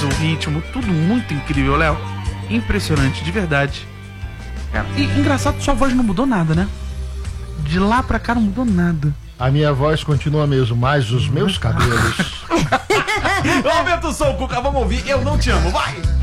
voz, o ritmo, tudo muito incrível, Léo. Impressionante, de verdade. Cara, e engraçado, sua voz não mudou nada, né? De lá pra cá não mudou nada. A minha voz continua mesmo, mas os meus cabelos... Aumenta o som, Cuca, vamos ouvir Eu Não Te Amo, vai!